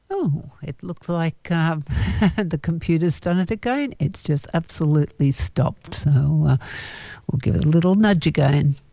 Oh, it looks like the computer's done it again. It's just absolutely stopped. So we'll give it a little nudge again.